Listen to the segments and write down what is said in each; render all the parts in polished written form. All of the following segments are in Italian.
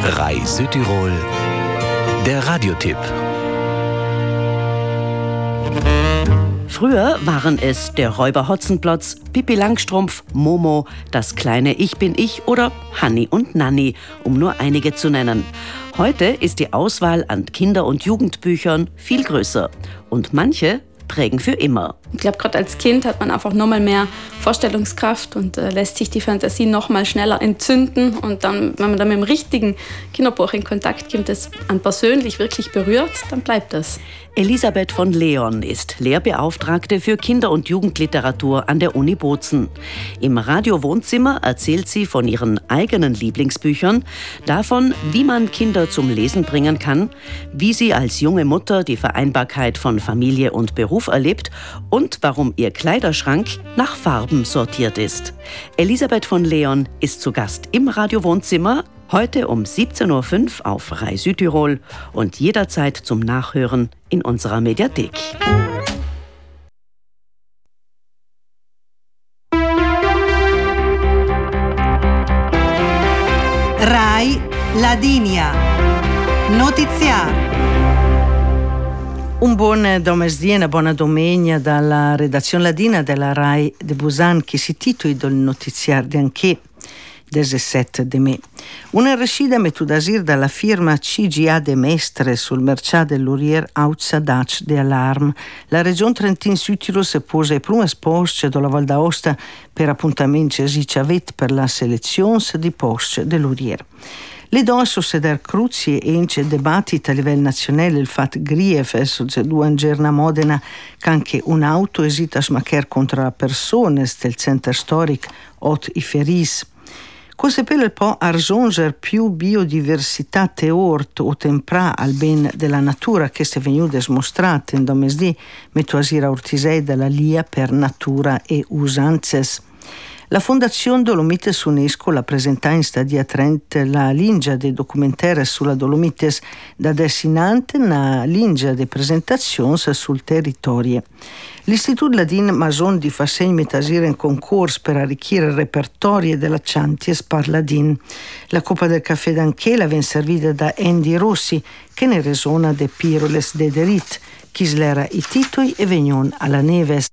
Rai Südtirol, der Radiotipp. Früher waren es der Räuber Hotzenplotz, Pippi Langstrumpf, Momo, das kleine Ich bin ich oder Hanni und Nanni, um nur einige zu nennen. Heute ist die Auswahl an Kinder- und Jugendbüchern viel größer und manche prägen für immer. Ich glaube, gerade als Kind hat man einfach nochmal mehr Vorstellungskraft und lässt sich die Fantasie nochmal schneller entzünden. Und dann, wenn man dann mit dem richtigen Kinderbuch in Kontakt kommt, das einen persönlich wirklich berührt, dann bleibt das. Elisabeth von Leon ist Lehrbeauftragte für Kinder- und Jugendliteratur an der Uni Bozen. Im Radio-Wohnzimmer erzählt sie von ihren eigenen Lieblingsbüchern, davon, wie man Kinder zum Lesen bringen kann, wie sie als junge Mutter die Vereinbarkeit von Familie und Beruf erlebt und warum ihr Kleiderschrank nach Farben sortiert ist. Elisabeth von Leon ist zu Gast im Radio-Wohnzimmer, heute um 17.05 Uhr auf Rai Südtirol und jederzeit zum Nachhören in unserer Mediathek. Rai Ladinia. Notiziario. Un buon domesdì e una buona domenica dalla redazione ladina della Rai de Busan che si titoli il notiziario di anche 17 de me. Una rescida metudasir dalla firma CGA de Mestre sul mercato dell'Urier Auzza Dac de Alarm. La regione Trentin Südtirol si pose ai primi posti della Val d'Aosta per appuntamenti esicavet per la selezione di posti dell'Urier. Le donne seder cruzi e ince debattiti a livello nazionale il fatto grieve su due angerna Modena che anche un'auto esita smacher contro la persona del centro storico ot i feris. Cosa per il po' arzonger più biodiversità teort o temprà al ben della natura che si è venuta dimostrata in domesdì metuasira Ortisei della Lia per natura e usanzes. La Fondazione Dolomites UNESCO la presentà in stadia Trent la lingia dei documentari sulla Dolomites da dessinante una lingia di presentazioni sul territorio. L'Istituto Ladin Mason di Fassegn metasire in concorso per arricchire il repertorio della Chanties par Ladin. La Coppa del Caffè d'Anchela viene servita da Andy Rossi che ne resona de Piroles de Derit, chi slera i titoli e vegnon alla Neves.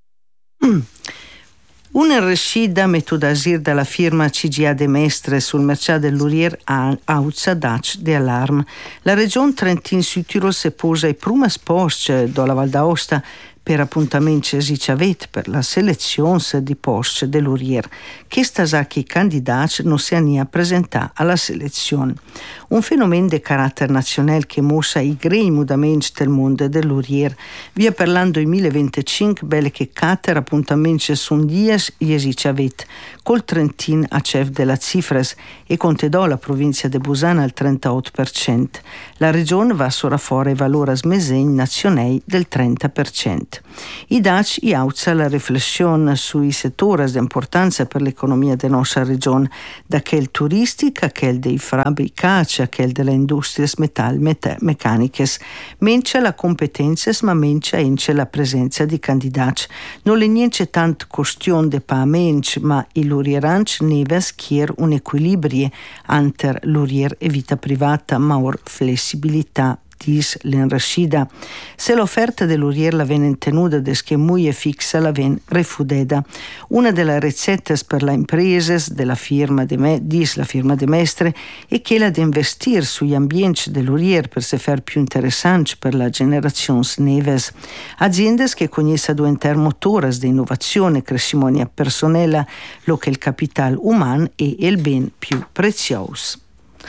Una rescida metodasir dalla firma CGA de Mestre sul mercato dell'Urier Auzza Dac de Alarm. La regione Trentin Südtirol si pose ai primi posti dalla Val d'Aosta per appuntamenti esicavet per la selezione di posti dell'Urier, che stasacchi candidati non si hanno presentato alla selezione. Un fenomeno di carattere nazionale che mostra i grei mudamenti del mondo dell'Urier. Via per l'anno 2025 belle che 4 appuntamenti sono dies esicavet, col Trentin a chef della cifres e contedò la provincia di Busan al 38%. La regione va sora fuori valore smesegni nazionali del 30%. I Dac alza la riflessione sui settori di importanza per l'economia della nostra regione, da quel turistica, quel dei fabbricati, quel delle industrie meccaniche, mentre la competenza, ma mentre la presenza di candidati. Non è niente tanto questione di pagamenti, ma il l'urieranch neves chier un equilibrio anter l'urier e vita privata, maur flessibilità. Dis l'enrescida. Se l'offerta dell'Urier la ven tenuta desche muie fixa la ven refudeda. Una delle ricette per le imprese della firma la firma de Mestre è quella di investire sugli ambienti dell'Urier per se far più interessanti per la generazione neves. Aziende che conoscono due motori di innovazione, crescimonia personale, lo che il capitale umano è il ben più prezioso.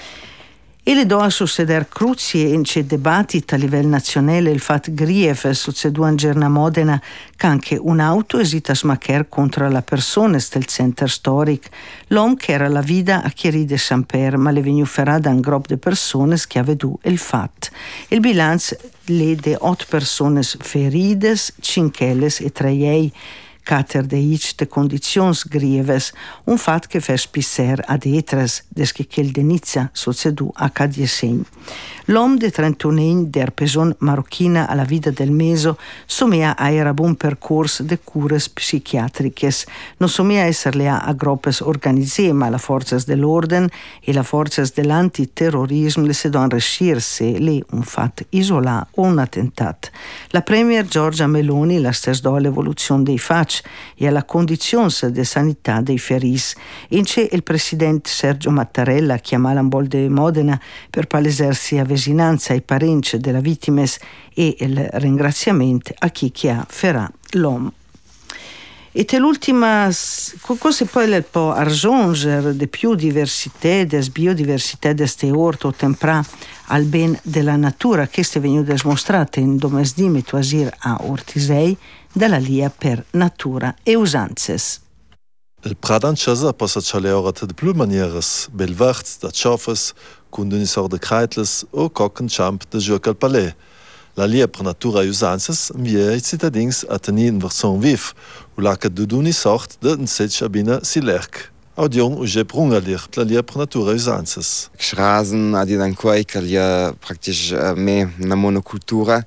E le do a succeder cruzie in c'è debattiti a livello nazionale il fatto grieve succedu angerna Modena che anche un'auto esita smacher contro la persona del center storic. L'uomo che era la vita a Chieri de Samper ma le veniu ferrada un gruppo di persone che avedu il fatto. Il bilancio le de 8 persone ferides, 5 e 3 ei cater de ich de condizions grieves, un fat che fes pisser ad etres, des che quel denizia succedu a cadiesegn. L'om de 31 anni der peson marocchina alla vida del meso somea a era buon percurs de cures psichiatriches, non somea esserle a groppes organizé, ma la forzas dell'orden e la forzas dell'antiterrorismo le se don rescirse le un fat isolà o un attentat. La premier Giorgia Meloni la stes do all'evoluzione dei fac e alla condizions de sanità dei feris. Ince il presidente Sergio Mattarella chiama l'ambol de Modena per palesersi a vesinanza ai parenti della vittimes e il ringraziamento a chi ha ferà l'uomo. E te l'ultima, cosa poi il po' arzonger de più diversità, des biodiversità deste orto temprà al ben della natura che ste venuto dimostrate in domesdime tuasir a Ortisei dalla lia per natura e usanzes. Il Pradanchasa possa chaleorate de plus manieres, belvarts, da chofes, kundunisor de kreitles o cocckenchamp de joc al palais. La lia per natura e usanzes invia i cittadins a tenir in version viv, u la che duduni sort de un setch abina si lerc. Audion uge prungalir la lia per natura e usanzes. Schrasen adi dan quai che lia praktisch me na monocultura.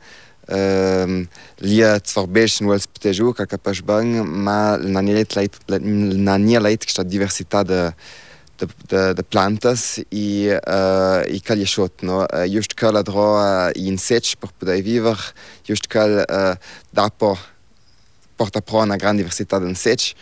Lia zwar beschen wels pteju ka kapash bang, ma na nie leit sta diversità de plantas e cal iashot, no? Just cal adro in setch per poder viver, just cal dapo porta pro una gran diversità de setch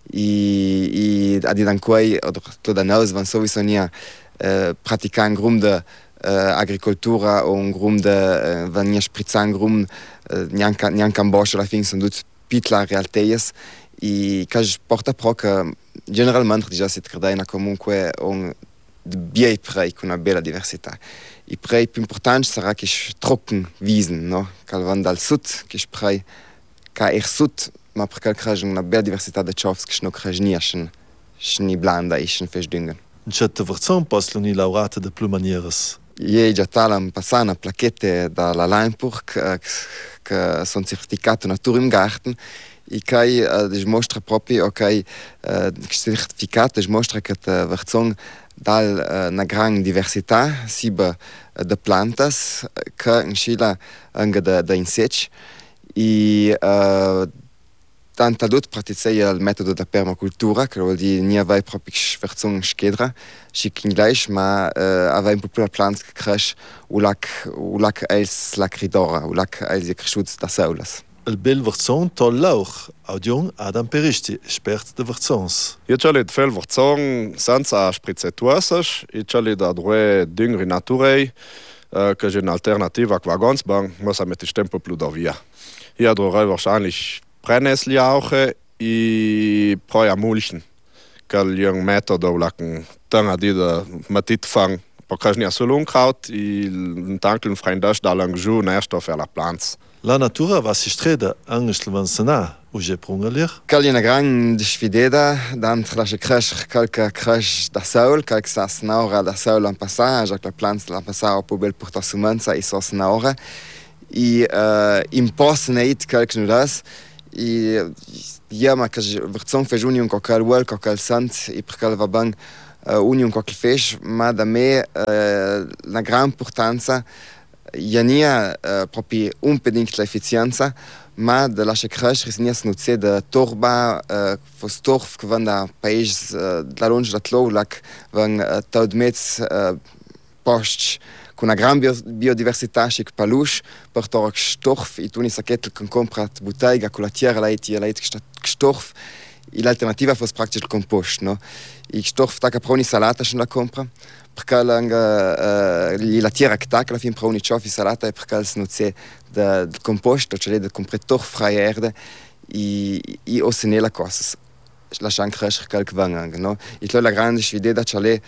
e adi dan quai to da naus van sowieso nia praticar un grum de agricultura o un grum de van spritzar un grum neanche în bosch la fin sunt pitla realteies e caz porta pro che generalmente già si credena comunque un biei prei con una bella diversità. I prei più importanti sarà che trocken wiesen, no? Cal van dal sud che prei ca sud ma perché c'è una bella diversità de chofs che non c'è ni blanda e ni fesdüngen. In certe verzon posluni laurate de plus manieres. Io già talam passana plaquette dalla Leinburg che sono certificato natura im Garten e che dimostra proprio che certificato dimostra che verzon dal una gran diversità siba de plantas che in Scila anche da insecti e tanta lut praticei il metodo da permacultura, che vuol dire non avere proprio verzon schedra, si ingleis, ma avere un po' più plants che cresce u lac els lacridora, u lac els è cresciuto da saulas. Il bel verzon tol lauch, audion Adam Peristi, espert de verzons. Io c'ho le fel verzon senza sprizzetuasas, e c'ho le da due dingri naturei, che è un'alternativa a Wagonsbank, ma sa mette tempo più da via. Io dovrei wahrscheinlich Brennesliauche e poi a mulchen. Cal jong metodo lacken tanga di de matit fang. Perché ne solo un kraut e un tankel freien dash da lang ju nährstoff alla plants. La natura va si streda angeslvan sena uje prungalir. Cal una gran sfideda dan trasche crash calca crash da saul, calc sa snaura da saul en passage, la plants la passare po bel porta sumanza e so snaura. E impost neit calc nudas. E ma che verzon fez union co cal wal co cal sant e per cal va bang union co cal fez, ma da me la gran importanza nia proprio unbedingt l'efficienza, ma de lascia crescere sia snuzie de torba fostorf che van da paese da longe da tlolac van taudmets post con una gran biodiversità che palush per torc storf e tuni sacchetel con comprat bottiglia con la tierra leit storf e l'alternativa fosse praktisch il compost, no? E storf ta caproni salata schon la compra perché la tierra che ta la fin proni chofi salata e perché snuzze del compost cioè del compretor freie erde e osenela cosas lascian crescere calc vangang, no? E la grande sfida c'è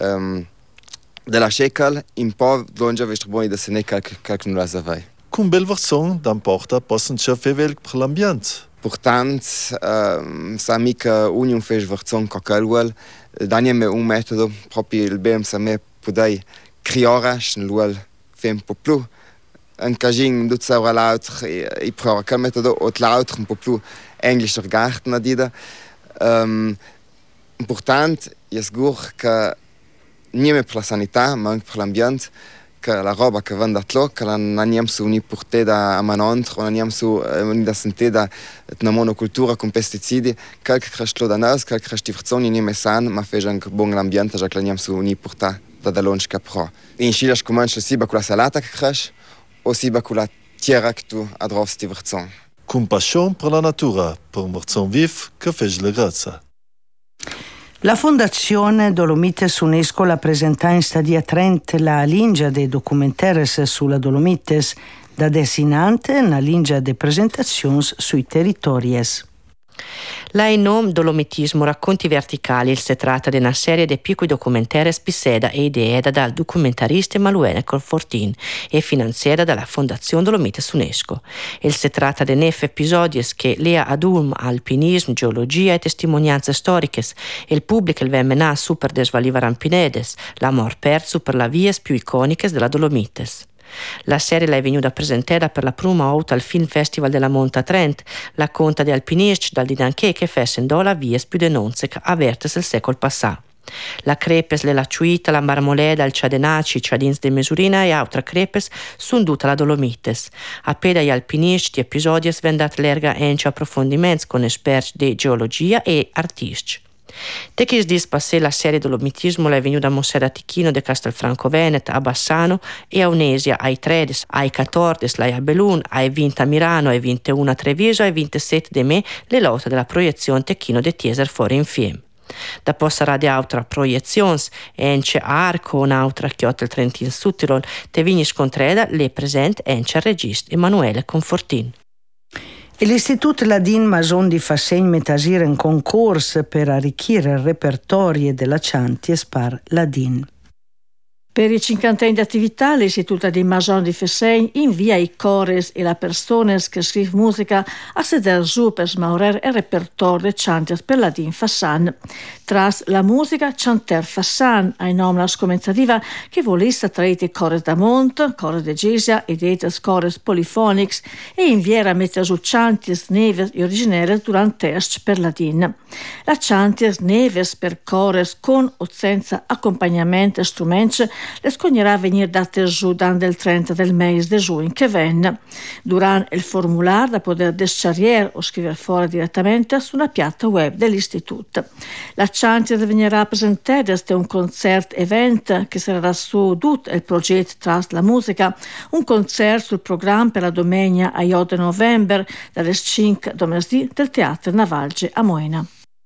della shekel in po' longe vestr boni da sene calc non la savai. Cum bel verzon dan porta possono c'è fevelc per l'ambiente. Portant sa mica union fez verzon co calwal danieme un metodo proprio il bem sa me podai criora schnual fem po plu un casing tutto ora l'altro e prova che metodo o l'altro un po' più englisch garten a dida. Important è sicuro che non per la sanità ma anche per l'ambiente, che la roba che vende là, che non andiamo su un'i portata a manondra, non andiamo su un'ida sentita una monocultura con pesticidi, qualche cresce da noi, qualche cresce diversoni non è sano, ma fa anche buon l'ambiente, già che andiamo su un'i portata da longe che pro. In Cile si comincia sia con la salata che cresce, o sia con la terra che tu adrovs diversoni. Con passione per la natura, per un morzon vivo che fa la grazia. La Fondazione Dolomites UNESCO la presenta in stadia Trent la lingia de documentaires sulla Dolomites, da dessinante na lingia de presentazions sui territories. La in nome Dolomitismo racconti verticali si tratta di una serie di piccoli documentari spiseda e ideata dal documentarista Emanuele Confortin e finanziata dalla Fondazione Dolomites UNESCO. Si tratta di 9 episodi che lea adulm alpinismo, geologia e testimonianze storiche e il pubblico il vemmenà super desvaliva rampinedes, l'amor perso per le vie più iconiche della Dolomites. La serie è venuta presentata per la prima volta al Film Festival della Monta Trent, la conta di alpinisti dal Didanché che fessero la via più denunze che avvertes il secolo passato. La crepes, la ciuita, la marmoleda, il ciadenaci, i ciadins de Mesurina e altre crepes sono tutte la Dolomites. Appena gli alpinisti episodi vendat l'erga ence approfondimenti con esperti di geologia e artisti. Techis dis passé la serie Dolomitismo è venuta a Mossera Ticchino de Castelfranco Veneto, a Bassano e a Unesia, ai 13, ai 14, a Belun, ai 20 a Milano, ai 21 a Treviso, ai 27 de me, le lotte della proiezione Tecchino de Tieser fuori in Fiem. Da possa di altra proiezione, ence Arco, un'altra chiota il Trentin Sudtirol, te vigni scontreda, le presente ence regista Emanuele Confortin. E l'Istituto Ladin Mason di Fassegn metasire un concorso per arricchire il repertorio della Chanties par Ladin. Per i 50 anni di attività, l'Istituto di Mason di Fassegn invia i cores e le persone che scrivono musica a sedere su per smaurare il repertorio di Chanties per Ladin Fassan. Tras la musica, Chanter Fassan, a nome la scomenzativa che volesse traite cores da Mont, cores de Gesia ed etes cores polifonics e inviera mettere su Chanties neves e originere durante test per Ladin. La Chanties neves per cores con o senza accompagnamento e strumenti le scognerà a venire date giù del 30 del mese di giugno che venne. Durante il formulario da poter descarriere o scrivere fuori direttamente sulla piatta web dell'istituto. La Chanties venirà presentata da un concerto event che sarà su tutto il progetto Tras la musica, un concerto sul programma per la domenica a 8 novembre dalle 5 domesdì del Teatro Navalge a Moena.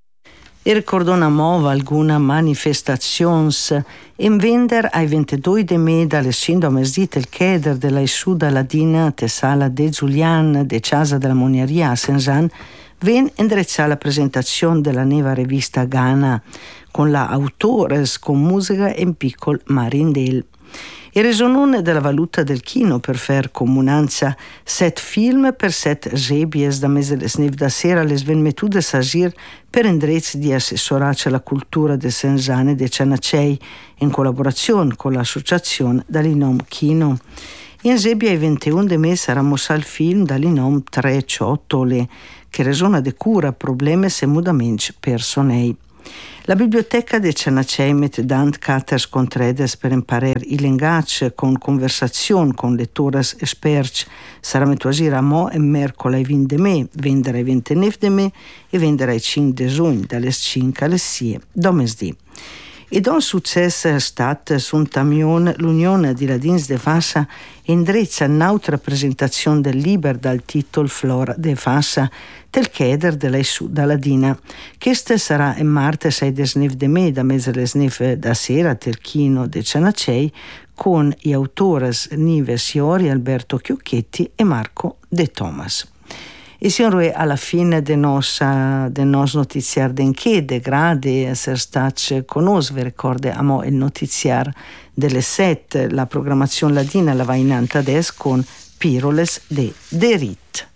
E ricordona mova alguna manifestazions in vender ai 22 de me dalle 5 domesdì il cheder della Isuda Ladina te sala de Giulian de Casa della Monieria a Saint-Jean ven indirizzata la presentazione della nuova rivista Ghana con la autores con musica in piccol Marindel. E resonone della valuta del chino per far comunanza 7 film per 7 rebies da mese le snev da sera le svenmetude sagir per indrezzi di assessorace alla cultura de Saint-Jean e de Cianacei in collaborazione con l'associazione dall'inom Chino. In Zebia i 21 de me sarà mossa il film dall'inom 3 ciottole che resona de cura problemi se mudamenti personei. La biblioteca de Cianacei met dant caters contredes per imparare il linguaggio con conversazione con lettoras esperti sarà metuasire a mo e mercola ai 20 de me, vendere ai 29 de me e vendere ai 5 de giugno dalle 5 alle 6 domesdì. E don successo è stato suntamion l'Unione di Ladins de Fassa indrizza un'altra presentazione del Liber dal titolo Flora de Fassa del cheder della Isuda Ladina. Questa sarà in martes 6 de snev de me da mese le snev da sera del Chino de Cianacei con gli autores Nives Iori, Alberto Chiocchetti e Marco De Thomas. E siamo alla fine del nostro notiziario d'enchede, gradi essere stati con noi, vi ricordo amo il notiziario delle 7, la programmazione ladina la va in adesso con Piroles de Derit.